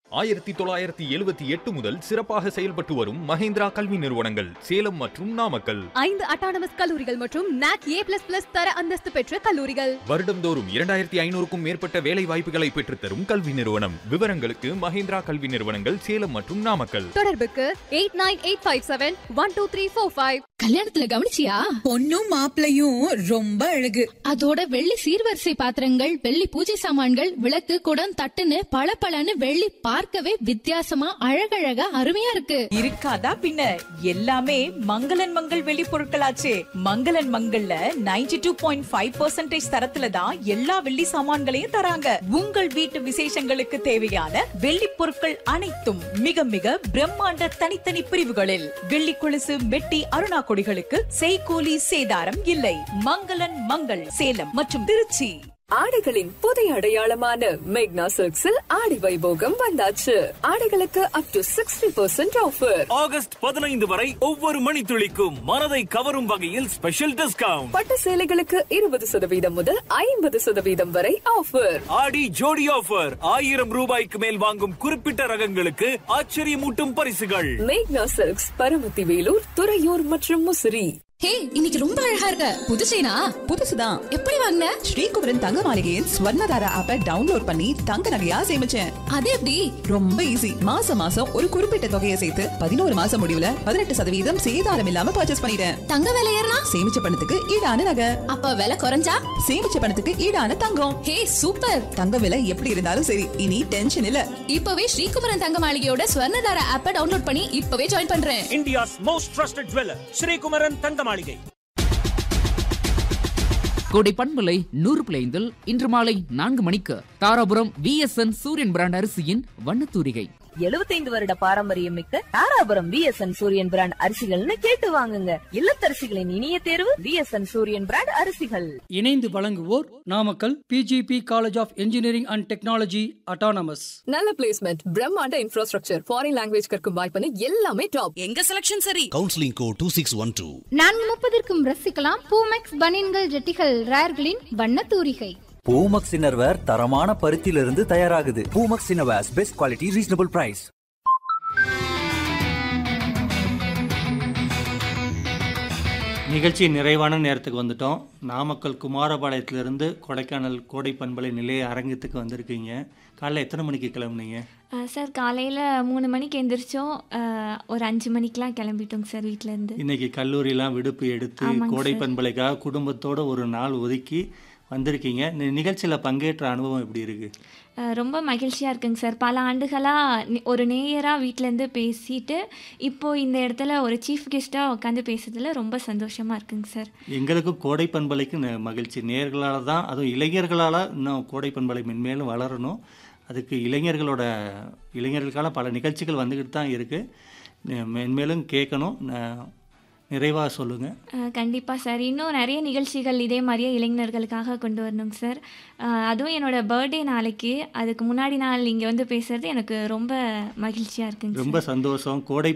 1978 முதல் சிறப்பாக செயல்பட்டு வரும் மஹேந்திரா கல்வி நிறுவனங்கள் சேலம் மற்றும் நாமக்கல். 5 அட்டானமஸ் கல்லூரிகள் மற்றும் NAC A++ தர அந்தஸ்து பெற்ற கல்லூரிகள். வருடந்தோறும் 2500க்கும் மேற்பட்ட வேலை வாய்ப்புகளை பெற்றுத்தரும் கல்வி நிறுவனம். விவரங்களுக்கு மஹேந்திரா கல்வி நிறுவனங்கள் சேலம் மற்றும் நாமக்கல். தொடர்புக்கு 8985712345. கல்யாணத்துல கவனிச்சியா? பொண்ணும் மாப்பிளையும் ரொம்ப அழகு. அதோட வெள்ளி சீர்வரிசை பாத்திரங்கள், வெள்ளி பூஜை சாமான்கள், விளக்கு, குடம், தட்டுன்னு பளபளன்னு வெள்ளி பார்க்கவே வித்தியாசமா அழகழகா அருமையா இருக்கு. இருக்காதா பின்ன, எல்லாமே மங்களன் மங்கள் வெளி பொருட்களாச்சே. மங்களன் மங்கள்ல 92.5% தரத்துல தான் எல்லா வெள்ளி சாமான்களையும் தராங்க. உங்கள் வீட்டு விசேஷங்களுக்கு தேவையான வெள்ளி பொருட்கள் அனைத்தும் மிக மிக பிரம்மாண்ட தனித்தனி பிரிவுகளில். வெள்ளி கொலுசு, மெட்டி, அருணா கொடிகளுக்கு செய்கூலி சேதாரம் இல்லை. மங்களன் மங்கள் சேலம் மற்றும் திருச்சி. ஆடைகளின் புதிய அடையாளமான மேக்னா சில்க்ஸில் ஆடி வைபோகம் வந்தாச்சு. ஆடைகளுக்கு அப் டு 60% ஆஃபர். ஆகஸ்ட் 15 வரை ஒவ்வொரு மணித்துளிக்கும் மனதை கவரும் வகையில் ஸ்பெஷல் டிஸ்கவுண்ட். பட்டு சேலைகளுக்கு 20% முதல் 50% வரை ஆஃபர். ஆடி ஜோடி ஆஃபர். 1000 ரூபாய்க்கு மேல் வாங்கும் குறிப்பிட்ட ரகங்களுக்கு ஆச்சரியமூட்டும் பரிசுகள். மேக்னா சில்க்ஸ், பரமத்தி வேலூர், துறையூர் மற்றும் முசிறி. ஹே, இன்னைக்கு ரொம்ப அழகா இருக்க. புது செயினா? புதுசுதான். எப்படி வாங்குன? ஸ்ரீகுமரன் தங்க மாளிகையின் ஸ்வர்ணதாரா ஆப்பை டவுன்லோட் பண்ணி தங்க நகையா சேமிச்சேன். அது எப்படி? ரொம்ப ஈஸி. மாசம் மாசம் ஒரு குறிப்பிட்ட தொகையை சேர்த்து 11 மாசம் முடிவுல 18% சேதாரம் இல்லாம பர்ச்சேஸ் பண்ணிட்டேன். தங்க விலை ஏறினா? சேமிச்ச பணத்துக்கு ஈடான நகை. அப்ப விலை குறைஞ்சா? சேமிச்ச பணத்துக்கு ஈடான தங்கம். ஹே, சூப்பர். தங்க விலை எப்படி இருந்தாலும் சரி, இனி டென்ஷன் இல்ல. இப்பவே ஸ்ரீகுமரன் தங்க மாளிகையோட ஸ்வர்ணதாரா ஆப்பை டவுன்லோட் பண்ணி இப்பவே ஜாயின் பண்றேன். India's most trusted jeweller Sri Kumaran தங்க மாளிகை. கோடை பண்பலை 100.5 இன்று மாலை 4 மணிக்கு தாராபுரம் VSN சூரியன் பிராண்ட் அரிசியின் வண்ணத்தூரிகை. 75 வருட பாரம்பரியம் மிக்க தாராபுரம் VSN சூரியன் பிராண்ட் அரிசிகள்னு கேட்டு வாங்குங்க. இல்லத்தரசிகளின் இனிய தேர்வு VSN சூரியன் பிராண்ட் அரிசிகள். இணைந்து வழங்குவோர் Namakkal PGP college of engineering and technology autonomous. நல்ல பிளேஸ்மெண்ட், பிரம்மாண்ட இன்ஃப்ராஸ்ட்ரக்சர், ஃபாரின் லாங்குவேஜ் கற்கும் வாய்ப்பு எல்லாமே டாப். எங்க செலக்ஷன் சரி. Counselling code 2612. 4:30க்கும் ரசிக்கலாம் பூமெக்ஸ் பனியன்கள், ஜெட்டிகள், ரேர்களின் வண்ணத்தூரிகை. பூமக்ஸ் இன்னர்வேர் தரமான பருத்தியிலிருந்து தயாராகுது. Poomex innerwears, best quality, reasonable price. நிகழ்ச்சி நிறைவான நேரத்துக்கு வந்துட்டோம். நாமக்கல் குமாரபாளையத்திலிருந்து கொடைக்கானல் கோடை பண்பலை நிலைய அரங்கத்துக்கு வந்திருக்கீங்க. காலையில் எத்தனை மணிக்கு கிளம்புனீங்க? சார் காலையில் 3 மணிக்கு எந்திரிச்சோம். ஒரு 5 மணிக்கெலாம் கிளம்பிட்டோங்க சார் வீட்டிலேருந்து. இன்னைக்கு கல்லூரிலாம் விடுப்பு எடுத்து கோடை பண்பலைக்காக குடும்பத்தோட ஒரு நாள் ஒதுக்கி வந்திருக்கீங்க. நிகழ்ச்சியில் பங்கேற்ற அனுபவம் எப்படி இருக்குது? ரொம்ப மகிழ்ச்சியாக இருக்குங்க சார். பல ஆண்டுகளாக ஒரு நேயராக வீட்டிலேருந்து பேசிட்டு இப்போது இந்த இடத்துல ஒரு சீஃப் கெஸ்ட்டாக உட்காந்து பேசுறதுல ரொம்ப சந்தோஷமாக இருக்குங்க சார். எங்களுக்கும் கோடை பண்பலைக்கு மகிழ்ச்சி. நேயர்களால் தான், அதுவும் இளைஞர்களால் இன்னும் கோடை பண்பலை மென்மேலும் வளரணும். அதுக்கு இளைஞர்களுக்கான பல நிகழ்ச்சிகள் வந்துக்கிட்டு தான் இருக்குது. மென்மேலும் கேட்கணும். நிறைவாக சொல்லுங்கள். கண்டிப்பாக சார். இன்னும் நிறைய நிகழ்ச்சிகள் இதே மாதிரியே இளைஞர்களுக்காக கொண்டு வரணுங்க சார். அதுவும் என்னோடய பர்த்டே நாளைக்கு, அதுக்கு முன்னாடி நாள் இங்கே வந்து பேசுகிறது எனக்கு ரொம்ப மகிழ்ச்சியாக இருக்குங்க. ரொம்ப சந்தோஷம். கோடை